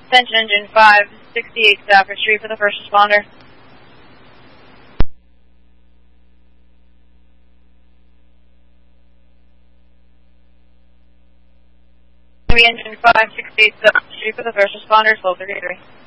Attention engine 568 Stafford Street for the first responder. Engine 568 Stafford Street for the first responder, 1233.